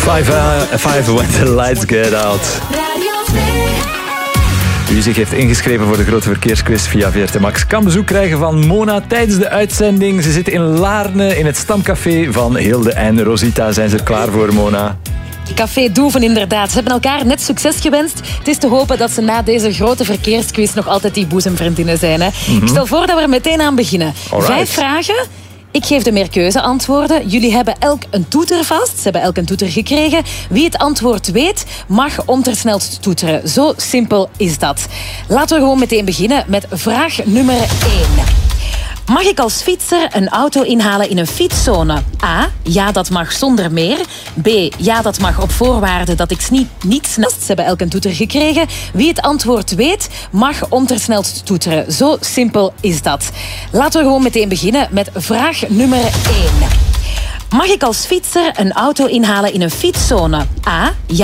Five when the lights get out. Wie zich heeft ingeschreven voor de grote verkeersquiz via VRT Max kan bezoek krijgen van Mona tijdens de uitzending. Ze zitten in Laarne in het stamcafé van Hilde en Rosita. Zijn ze er klaar voor, Mona? Café Doeven, inderdaad. Ze hebben elkaar net succes gewenst. Het is te hopen dat ze na deze grote verkeersquiz nog altijd die boezemvriendinnen zijn. Hè? Ik stel voor dat we er meteen aan beginnen. Alright. 5 vragen. Ik geef de meerkeuzeantwoorden. Jullie hebben elk een toeter vast. Ze hebben elk een toeter gekregen. Wie het antwoord weet, mag ontersneld toeteren. Zo simpel is dat. Laten we gewoon meteen beginnen met vraag nummer 1. Mag ik als fietser een auto inhalen in een fietszone? A. Ja, dat mag zonder meer. B. Ja, dat mag op voorwaarde dat ik niet snel... Ze hebben elk een toeter gekregen. Wie het antwoord weet, mag ontersneld toeteren. Zo simpel is dat. Laten we gewoon meteen beginnen met vraag nummer 1. Mag ik als fietser een auto inhalen in een fietszone? A. Ja.